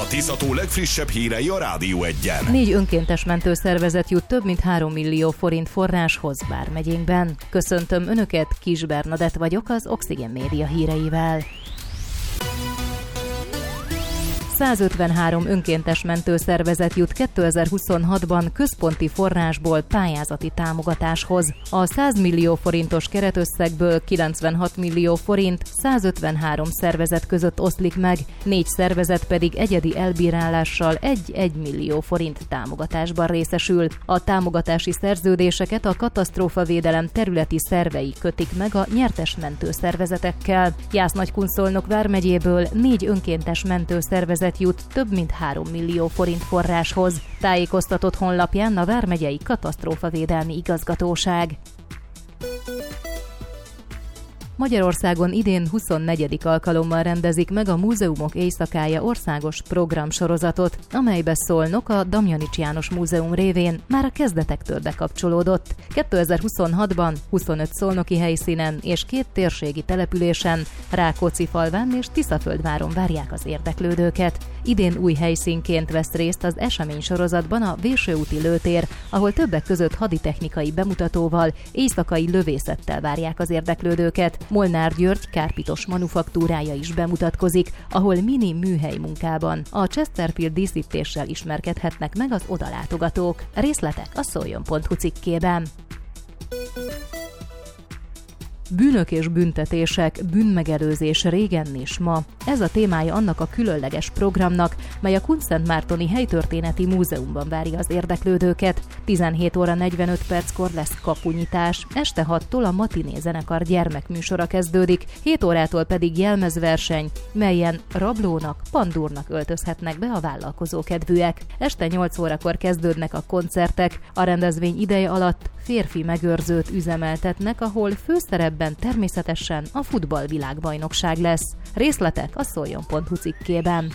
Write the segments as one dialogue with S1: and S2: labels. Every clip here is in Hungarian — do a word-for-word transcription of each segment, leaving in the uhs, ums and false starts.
S1: Tisza-tó legfrissebb hírei a Rádió Egyen.
S2: Négy önkéntes mentőszervezet jut több mint három millió forint forráshoz vármegyénkben. Köszöntöm Önöket, Kis Bernadett vagyok az Oxygen Média híreivel. százötvenhárom önkéntes mentőszervezet jut kétezer-huszonhatban központi forrásból pályázati támogatáshoz. A száz millió forintos keretösszegből kilencvenhat millió forint százötvenhárom szervezet között oszlik meg, négy szervezet pedig egyedi elbírálással egy-egy millió forint támogatásban részesül. A támogatási szerződéseket a katasztrófavédelem területi szervei kötik meg a nyertes mentőszervezetekkel. Jász-Nagykunszolnok vármegyéből négy önkéntes mentőszervezet jut több mint három millió forint forráshoz. Tájékoztatott honlapján a vármegyei katasztrófavédelmi igazgatóság. Magyarországon idén huszonnegyedik alkalommal rendezik meg a Múzeumok Éjszakája országos programsorozatot, amelybe Szolnok a Damjanich János Múzeum révén már a kezdetektől bekapcsolódott. kétezer-huszonhatban huszonöt szolnoki helyszínen és két térségi településen, Rákóczifalván és Tiszaföldváron várják az érdeklődőket. Idén új helyszínként vesz részt az eseménysorozatban a Vésőúti Lőtér, ahol többek között haditechnikai bemutatóval, éjszakai lövészettel várják az érdeklődőket. Molnár György kárpitos manufaktúrája is bemutatkozik, ahol mini műhely munkában a Chesterfield díszítéssel ismerkedhetnek meg az odalátogatók. Részletek a szoljon pont hu cikkében. Bűnök és büntetések, bűnmegelőzés régen és ma. Ez a témája annak a különleges programnak, mely a Kunszentmártoni Helytörténeti Múzeumban várja az érdeklődőket. tizenhét óra negyvenöt perckor lesz kapunyitás, este hattól a Matiné zenekar gyermekműsora kezdődik, hét órától pedig jelmezverseny, melyen rablónak, pandúrnak öltözhetnek be a vállalkozókedvűek. Este nyolc órakor kezdődnek a koncertek, a rendezvény ideje alatt férfi megőrzőt üzemeltetnek, ahol főszerepben természetesen a futballvilágbajnokság lesz. Részletek a szoljon pont hu cikkében.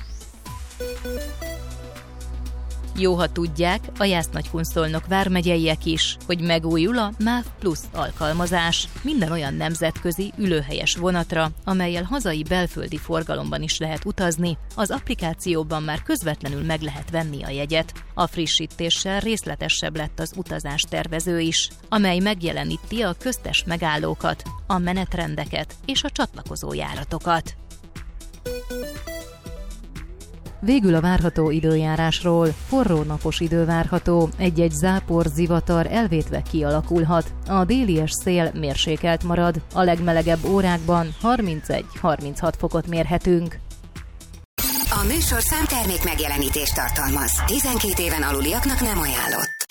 S2: Jó, ha tudják, a Jász-Nagykunszolnok vármegyeiek is, hogy megújul a MÁV Plus alkalmazás. Minden olyan nemzetközi, ülőhelyes vonatra, amellyel hazai belföldi forgalomban is lehet utazni, az applikációban már közvetlenül meg lehet venni a jegyet. A frissítéssel részletesebb lett az utazás tervező is, amely megjeleníti a köztes megállókat, a menetrendeket és a csatlakozó járatokat. Végül a várható időjárásról. Forró napos idő várható, egy-egy zápor, zivatar elvétve kialakulhat. A délies szél mérsékelt marad, a legmelegebb órákban harmincegy-harminchat fokot mérhetünk.
S3: A műsorszám termék megjelenítést tartalmaz. tizenkét éven aluliaknak nem ajánlott.